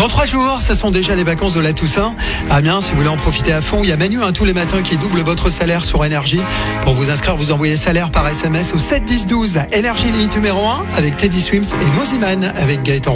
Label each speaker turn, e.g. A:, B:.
A: Dans 3 jours, ce sont déjà les vacances de la Toussaint. Amiens, si vous voulez en profiter à fond, il y a Manu tous les matins qui double votre salaire sur Énergie. Pour vous inscrire, vous envoyez salaire par SMS au 7 10 12. Énergie Elite numéro 1 avec Teddy Swims et Moziman avec Gaëtan.